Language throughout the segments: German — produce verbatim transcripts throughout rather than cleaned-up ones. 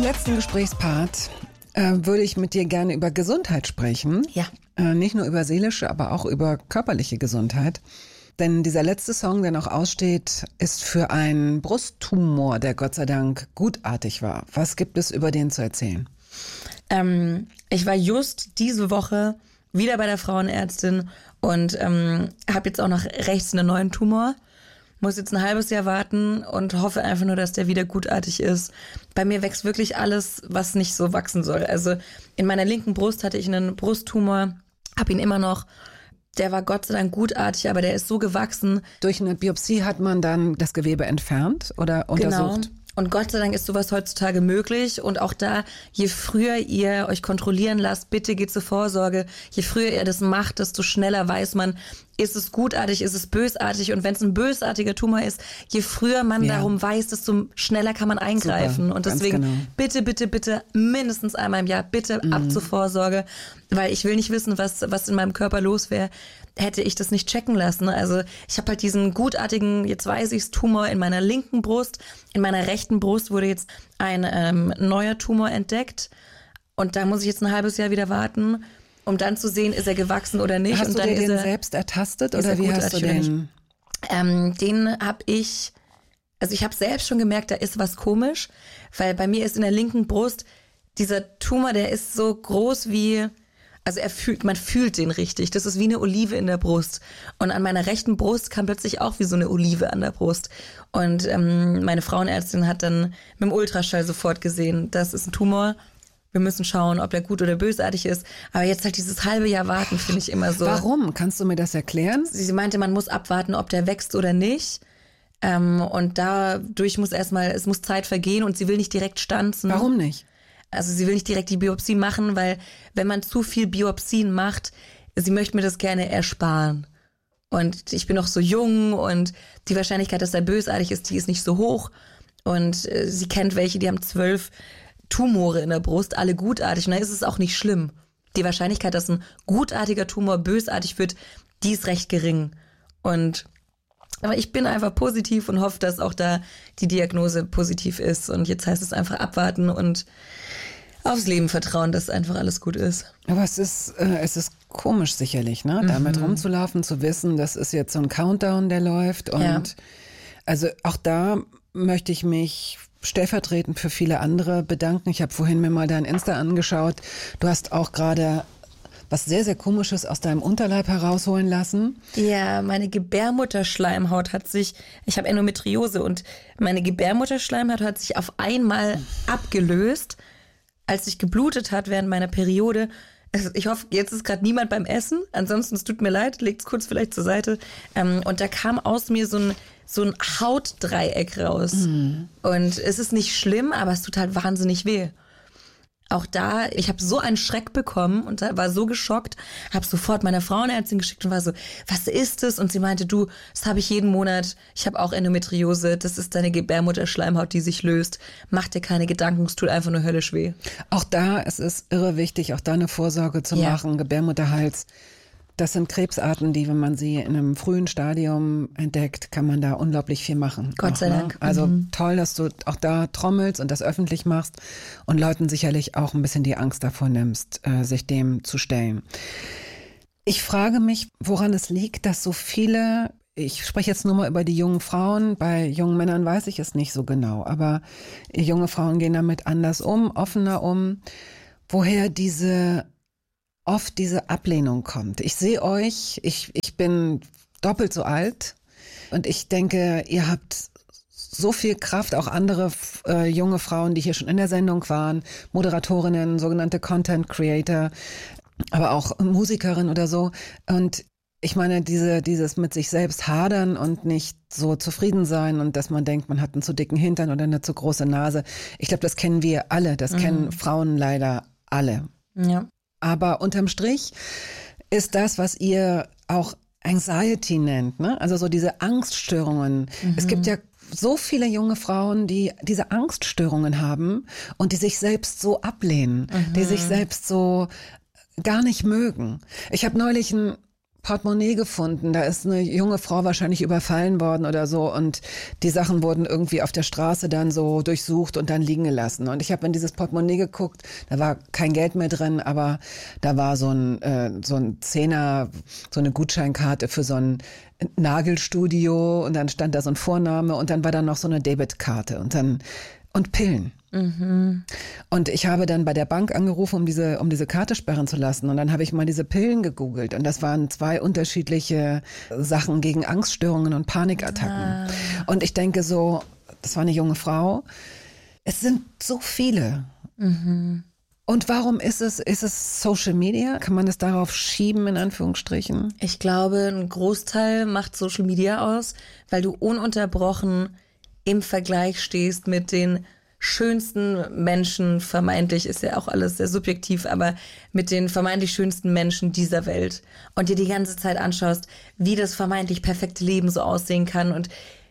letzten Gesprächspart äh, würde ich mit dir gerne über Gesundheit sprechen. Ja. Äh, nicht nur über seelische, aber auch über körperliche Gesundheit. Denn dieser letzte Song, der noch aussteht, ist für einen Brusttumor, der Gott sei Dank gutartig war. Was gibt es über den zu erzählen? Ähm, ich war just diese Woche wieder bei der Frauenärztin und ähm, habe jetzt auch noch rechts einen neuen Tumor. Muss jetzt ein halbes Jahr warten und hoffe einfach nur, dass der wieder gutartig ist. Bei mir wächst wirklich alles, was nicht so wachsen soll. Also in meiner linken Brust hatte ich einen Brusttumor, habe ihn immer noch. Der war Gott sei Dank gutartig, aber der ist so gewachsen. Durch eine Biopsie hat man dann das Gewebe entfernt oder untersucht? Genau. Und Gott sei Dank ist sowas heutzutage möglich. Und auch da, je früher ihr euch kontrollieren lasst, bitte geht zur Vorsorge. Je früher ihr das macht, desto schneller weiß man, ist es gutartig, ist es bösartig. Und wenn es ein bösartiger Tumor ist, je früher man ja. darum weiß, desto schneller kann man eingreifen. Super, und deswegen genau. bitte, bitte, bitte mindestens einmal im Jahr, bitte mhm. ab zur Vorsorge. Weil ich will nicht wissen, was, was in meinem Körper los wäre, hätte ich das nicht checken lassen. Also ich habe halt diesen gutartigen, jetzt weiß ich's, Tumor in meiner linken Brust. In meiner rechten Brust wurde jetzt ein ähm, neuer Tumor entdeckt. Und da muss ich jetzt ein halbes Jahr wieder warten, um dann zu sehen, ist er gewachsen oder nicht. Hast und du dann dir ist den er, selbst ertastet oder wie hast du den? Ähm, den habe ich, also ich habe selbst schon gemerkt, da ist was komisch, weil bei mir ist in der linken Brust dieser Tumor, der ist so groß wie, also er fühlt, man fühlt den richtig. Das ist wie eine Olive in der Brust. Und an meiner rechten Brust kam plötzlich auch wie so eine Olive an der Brust. Und ähm, meine Frauenärztin hat dann mit dem Ultraschall sofort gesehen, das ist ein Tumor. Wir müssen schauen, ob der gut oder bösartig ist. Aber jetzt halt dieses halbe Jahr warten, finde ich immer so. Warum? Kannst du mir das erklären? Sie meinte, man muss abwarten, ob der wächst oder nicht. Ähm, und dadurch muss erstmal, es muss Zeit vergehen und sie will nicht direkt stanzen. Warum nicht? Also sie will nicht direkt die Biopsie machen, weil wenn man zu viel Biopsien macht, sie möchte mir das gerne ersparen. Und ich bin noch so jung und die Wahrscheinlichkeit, dass er bösartig ist, die ist nicht so hoch. Und äh, sie kennt welche, die haben zwölf Tumore in der Brust, alle gutartig. Und da ist es auch nicht schlimm. Die Wahrscheinlichkeit, dass ein gutartiger Tumor bösartig wird, die ist recht gering. Und aber ich bin einfach positiv und hoffe, dass auch da die Diagnose positiv ist. Und jetzt heißt es einfach abwarten und aufs Leben vertrauen, dass einfach alles gut ist. Aber es ist, äh, es ist komisch sicherlich, ne? Mhm. Damit rumzulaufen, zu wissen, das ist jetzt so ein Countdown, der läuft. Und ja. also auch da möchte ich mich stellvertretend für viele andere bedanken. Ich habe vorhin mir mal dein Insta angeschaut. Du hast auch gerade was sehr, sehr Komisches aus deinem Unterleib herausholen lassen. Ja, meine Gebärmutterschleimhaut hat sich, ich habe Endometriose und meine Gebärmutterschleimhaut hat sich auf einmal abgelöst, als ich geblutet hat während meiner Periode. Also ich hoffe, jetzt ist gerade niemand beim Essen. Ansonsten, es tut mir leid, legt's kurz vielleicht zur Seite. Und da kam aus mir so ein, so ein Hautdreieck raus. Mhm. Und es ist nicht schlimm, aber es tut halt wahnsinnig weh. Auch da, ich habe so einen Schreck bekommen und war so geschockt, habe sofort meiner Frauenärztin geschickt und war so, was ist das? Und sie meinte, du, das habe ich jeden Monat, ich habe auch Endometriose, das ist deine Gebärmutterschleimhaut, die sich löst. Mach dir keine Gedanken, es tut einfach nur höllisch weh. Auch da, es ist irre wichtig, auch da eine Vorsorge zu ja. machen, Gebärmutterhals. Das sind Krebsarten, die, wenn man sie in einem frühen Stadium entdeckt, kann man da unglaublich viel machen. Gott sei Dank. Ne? Also mhm. toll, dass du auch da trommelst und das öffentlich machst und Leuten sicherlich auch ein bisschen die Angst davor nimmst, äh, sich dem zu stellen. Ich frage mich, woran es liegt, dass so viele, ich spreche jetzt nur mal über die jungen Frauen, bei jungen Männern weiß ich es nicht so genau, aber junge Frauen gehen damit anders um, offener um, woher diese oft diese Ablehnung kommt. Ich sehe euch, ich, ich bin doppelt so alt und ich denke, ihr habt so viel Kraft, auch andere äh, junge Frauen, die hier schon in der Sendung waren, Moderatorinnen, sogenannte Content Creator, aber auch Musikerin oder so. Und ich meine, diese, dieses mit sich selbst hadern und nicht so zufrieden sein und dass man denkt, man hat einen zu dicken Hintern oder eine zu große Nase. Ich glaube, das kennen wir alle, das mhm. kennen Frauen leider alle. Ja. Aber unterm Strich ist das, was ihr auch Anxiety nennt, ne? Also so diese Angststörungen. Mhm. Es gibt ja so viele junge Frauen, die diese Angststörungen haben und die sich selbst so ablehnen, mhm. die sich selbst so gar nicht mögen. Ich habe neulich ein Portemonnaie gefunden. Da ist eine junge Frau wahrscheinlich überfallen worden oder so und die Sachen wurden irgendwie auf der Straße dann so durchsucht und dann liegen gelassen. Und ich habe in dieses Portemonnaie geguckt, da war kein Geld mehr drin, aber da war so ein, äh, so ein Zehner, so eine Gutscheinkarte für so ein Nagelstudio und dann stand da so ein Vorname und dann war da noch so eine Debitkarte und dann und Pillen. Mhm. Und ich habe dann bei der Bank angerufen, um diese, um diese Karte sperren zu lassen. Und dann habe ich mal diese Pillen gegoogelt. Und das waren zwei unterschiedliche Sachen gegen Angststörungen und Panikattacken. Ah. Und ich denke so, das war eine junge Frau. Es sind so viele. Mhm. Und warum ist es, ist es Social Media? Kann man das darauf schieben, in Anführungsstrichen? Ich glaube, ein Großteil macht Social Media aus, weil du ununterbrochen im Vergleich stehst mit den schönsten Menschen, vermeintlich ist ja auch alles sehr subjektiv, aber mit den vermeintlich schönsten Menschen dieser Welt und dir die ganze Zeit anschaust, wie das vermeintlich perfekte Leben so aussehen kann. Und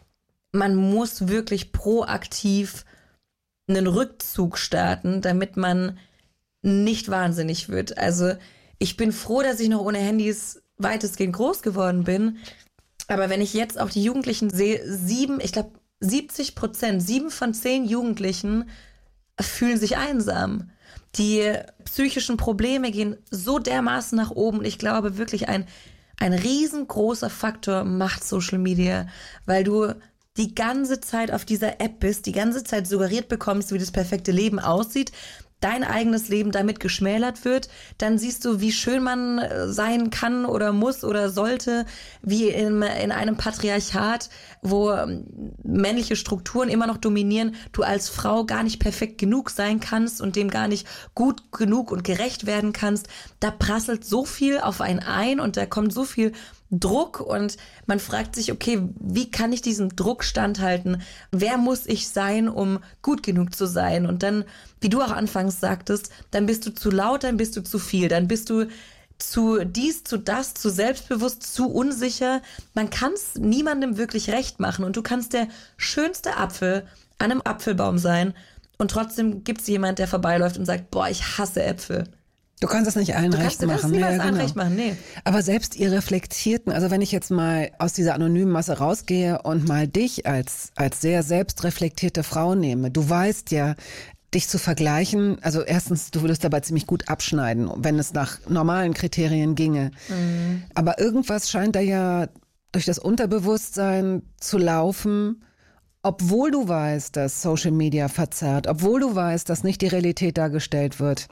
man muss wirklich proaktiv einen Rückzug starten, damit man nicht wahnsinnig wird. Also ich bin froh, dass ich noch ohne Handys weitestgehend groß geworden bin, aber wenn ich jetzt auch die Jugendlichen sehe, sieben, ich glaube siebzig Prozent, sieben von zehn Jugendlichen fühlen sich einsam. Die psychischen Probleme gehen so dermaßen nach oben. Und ich glaube wirklich, ein, ein riesengroßer Faktor macht Social Media, weil du die ganze Zeit auf dieser App bist, die ganze Zeit suggeriert bekommst, wie das perfekte Leben aussieht, dein eigenes Leben damit geschmälert wird, dann siehst du, wie schön man sein kann oder muss oder sollte, wie in, in einem Patriarchat, wo männliche Strukturen immer noch dominieren, du als Frau gar nicht perfekt genug sein kannst und dem gar nicht gut genug und gerecht werden kannst. Da prasselt so viel auf einen ein und da kommt so viel Druck und man fragt sich, okay, wie kann ich diesem Druck standhalten? Wer muss ich sein, um gut genug zu sein? Und dann, wie du auch anfangs sagtest, dann bist du zu laut, dann bist du zu viel, dann bist du zu dies, zu das, zu selbstbewusst, zu unsicher. Man kann es niemandem wirklich recht machen und du kannst der schönste Apfel an einem Apfelbaum sein und trotzdem gibt es jemand, der vorbeiläuft und sagt, boah, ich hasse Äpfel. Du kannst das nicht allen du recht kannst, machen. Du kannst ja, genau. recht machen, nee. Aber selbst ihr Reflektierten, also wenn ich jetzt mal aus dieser anonymen Masse rausgehe und mal dich als, als sehr selbstreflektierte Frau nehme, du weißt ja, dich zu vergleichen, also erstens, du würdest dabei ziemlich gut abschneiden, wenn es nach normalen Kriterien ginge. Mhm. Aber irgendwas scheint da ja durch das Unterbewusstsein zu laufen, obwohl du weißt, dass Social Media verzerrt, obwohl du weißt, dass nicht die Realität dargestellt wird.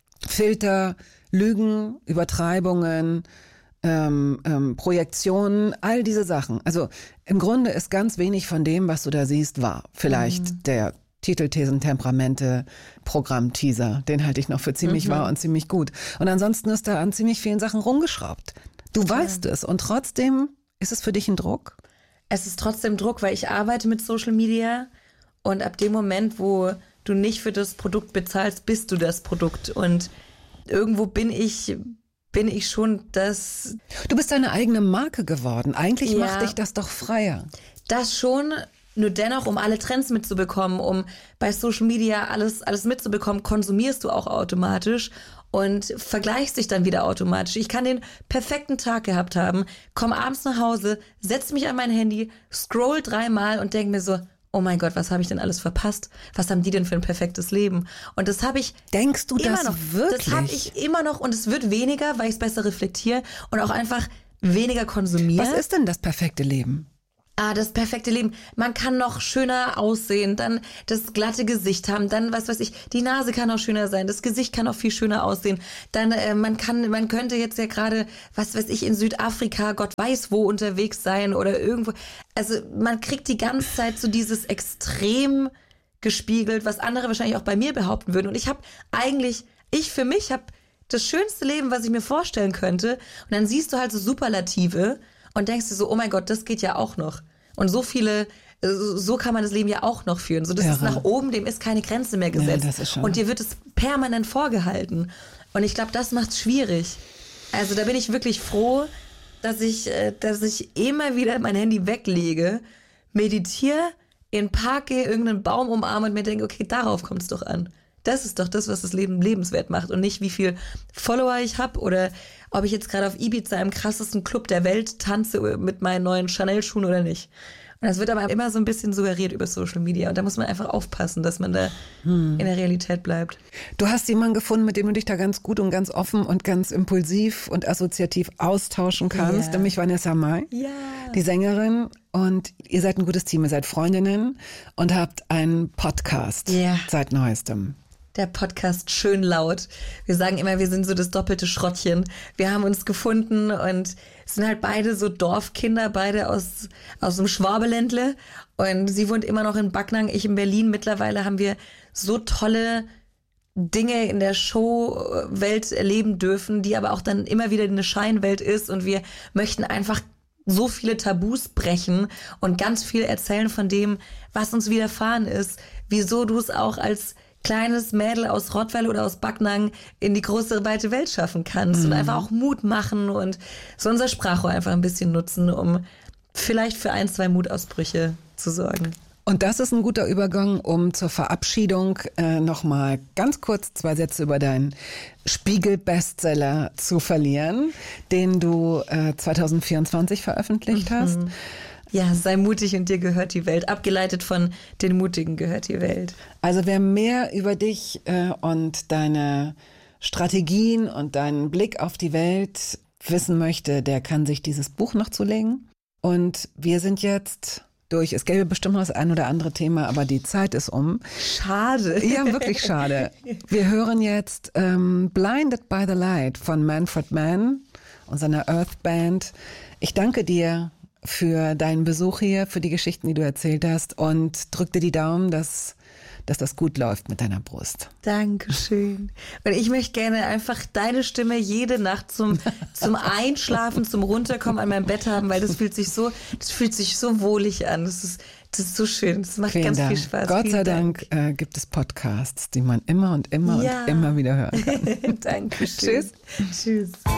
Filter, Lügen, Übertreibungen, ähm, ähm, Projektionen, all diese Sachen. Also im Grunde ist ganz wenig von dem, was du da siehst, wahr. Vielleicht mhm. der Titelthesen, Temperamente, Programm-Teaser, den halte ich noch für ziemlich mhm. wahr und ziemlich gut. Und ansonsten ist da an ziemlich vielen Sachen rumgeschraubt. Du weißt ja. es und trotzdem ist es für dich ein Druck? Es ist trotzdem Druck, weil ich arbeite mit Social Media und ab dem Moment, wo du nicht für das Produkt bezahlst, bist du das Produkt. Und irgendwo bin ich, bin ich schon das... Du bist deine eigene Marke geworden. Eigentlich ja, macht dich das doch freier. Das schon, nur dennoch, um alle Trends mitzubekommen, um bei Social Media alles, alles mitzubekommen, konsumierst du auch automatisch und vergleichst dich dann wieder automatisch. Ich kann den perfekten Tag gehabt haben, komme abends nach Hause, setze mich an mein Handy, scroll dreimal und denke mir so, oh mein Gott, was habe ich denn alles verpasst? Was haben die denn für ein perfektes Leben? Und das habe ich Denkst du immer das noch. wirklich? Das habe ich immer noch und es wird weniger, weil ich es besser reflektiere und auch einfach weniger konsumiere. Was ist denn das perfekte Leben? Ah, das perfekte Leben. Man kann noch schöner aussehen, dann das glatte Gesicht haben, dann, was weiß ich, die Nase kann auch schöner sein, das Gesicht kann auch viel schöner aussehen. Dann, äh, man kann, man könnte jetzt ja gerade, was weiß ich, in Südafrika, Gott weiß wo, unterwegs sein oder irgendwo. Also man kriegt die ganze Zeit so dieses Extrem gespiegelt, was andere wahrscheinlich auch bei mir behaupten würden. Und ich habe eigentlich, ich für mich habe das schönste Leben, was ich mir vorstellen könnte. Und dann siehst du halt so Superlative und denkst dir so, oh mein Gott, das geht ja auch noch. Und so viele, so kann man das Leben ja auch noch führen. So, das ja. ist nach oben, dem ist keine Grenze mehr gesetzt. Ja, das ist schon. Und dir wird es permanent vorgehalten. Und ich glaube, das macht es schwierig. Also da bin ich wirklich froh, dass ich, dass ich immer wieder mein Handy weglege, meditiere, in den Park gehe, irgendeinen Baum umarme und mir denke, okay, darauf kommt es doch an. Das ist doch das, was das Leben lebenswert macht und nicht, wie viel Follower ich habe oder ob ich jetzt gerade auf Ibiza im krassesten Club der Welt tanze mit meinen neuen Chanel-Schuhen oder nicht. Und das wird aber immer so ein bisschen suggeriert über Social Media und da muss man einfach aufpassen, dass man da hm. in der Realität bleibt. Du hast jemanden gefunden, mit dem du dich da ganz gut und ganz offen und ganz impulsiv und assoziativ austauschen kannst, yeah. nämlich Vanessa Mai, ja. die Sängerin. Und ihr seid ein gutes Team, ihr seid Freundinnen und habt einen Podcast yeah. seit Neuestem. Der Podcast schön laut. Wir sagen immer, wir sind so das doppelte Schrottchen. Wir haben uns gefunden und sind halt beide so Dorfkinder, beide aus, aus dem Schwabeländle. Und sie wohnt immer noch in Backnang, ich in Berlin. Mittlerweile haben wir so tolle Dinge in der Showwelt erleben dürfen, die aber auch dann immer wieder eine Scheinwelt ist. Und wir möchten einfach so viele Tabus brechen und ganz viel erzählen von dem, was uns widerfahren ist. Wieso du es auch als kleines Mädel aus Rottweil oder aus Backnang in die große, weite Welt schaffen kannst. Mhm. Und einfach auch Mut machen und so unser Sprachrohr einfach ein bisschen nutzen, um vielleicht für ein, zwei Mutausbrüche zu sorgen. Und das ist ein guter Übergang, um zur Verabschiedung äh, nochmal ganz kurz zwei Sätze über deinen Spiegel-Bestseller zu verlieren, den du äh, zwanzig vierundzwanzig veröffentlicht mhm. hast. Ja, sei mutig und dir gehört die Welt. Abgeleitet von den Mutigen gehört die Welt. Also wer mehr über dich äh, und deine Strategien und deinen Blick auf die Welt wissen möchte, der kann sich dieses Buch noch zulegen. Und wir sind jetzt durch. Es gäbe bestimmt noch das ein oder andere Thema, aber die Zeit ist um. Schade. Ja, wirklich schade. Wir hören jetzt ähm, Blinded by the Light von Manfred Mann und seiner Earth Band. Ich danke dir für deinen Besuch hier, für die Geschichten, die du erzählt hast und drück dir die Daumen, dass, dass das gut läuft mit deiner Brust. Dankeschön. Und ich möchte gerne einfach deine Stimme jede Nacht zum, zum Einschlafen, zum Runterkommen an meinem Bett haben, weil das fühlt sich so, das fühlt sich so wohlig an. Das ist, das ist so schön. Das macht Vielen ganz Dank. viel Spaß. Gott Vielen sei Dank, Dank äh, gibt es Podcasts, die man immer und immer ja. und immer wieder hören kann. Dankeschön. Tschüss. Tschüss.